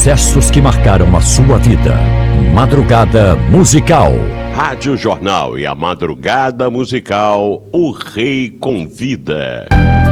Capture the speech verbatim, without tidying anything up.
sucessos que marcaram a sua vida. Madrugada Musical. Rádio Jornal e a Madrugada Musical, o Rei Convida.